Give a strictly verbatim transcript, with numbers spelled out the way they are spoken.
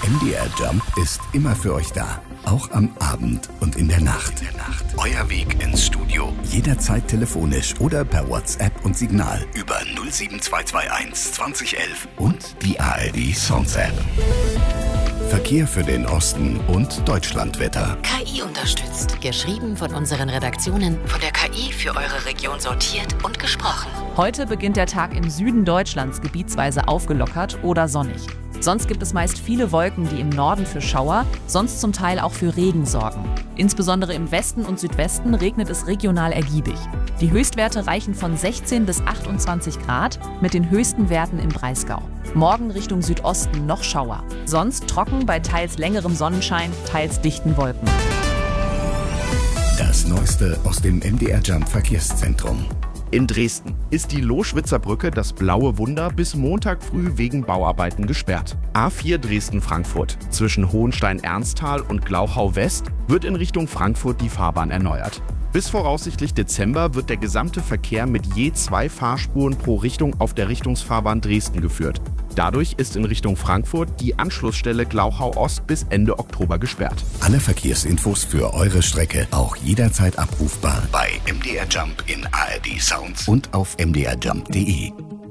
M D R Jump ist immer für euch da. Auch am Abend und in der Nacht. Euer Weg ins Studio. Jederzeit telefonisch oder per WhatsApp und Signal über null sieben zwei zwei eins zwanzig elf und die A R D Songs App. Verkehr für den Osten und Deutschlandwetter. K I unterstützt. Geschrieben von unseren Redaktionen, von der K I für eure Region sortiert und gesprochen. Heute beginnt der Tag im Süden Deutschlands gebietsweise aufgelockert oder sonnig. Sonst gibt es meist viele Wolken, die im Norden für Schauer, sonst zum Teil auch für Regen sorgen. Insbesondere im Westen und Südwesten regnet es regional ergiebig. Die Höchstwerte reichen von sechzehn bis achtundzwanzig Grad mit den höchsten Werten im Breisgau. Morgen Richtung Südosten noch Schauer. Sonst trocken bei teils längerem Sonnenschein, teils dichten Wolken. Das Neueste aus dem M D R Jump Verkehrszentrum. In Dresden ist die Loschwitzer Brücke, das blaue Wunder, bis Montag früh wegen Bauarbeiten gesperrt. A vier Dresden-Frankfurt. Zwischen Hohenstein-Ernsthal und Glauchau-West wird in Richtung Frankfurt die Fahrbahn erneuert. Bis voraussichtlich Dezember wird der gesamte Verkehr mit je zwei Fahrspuren pro Richtung auf der Richtungsfahrbahn Dresden geführt. Dadurch ist in Richtung Frankfurt die Anschlussstelle Glauchau-Ost bis Ende Oktober gesperrt. Alle Verkehrsinfos für eure Strecke auch jederzeit abrufbar bei M D R Jump in A R D Sounds und auf m d r jump punkt d e.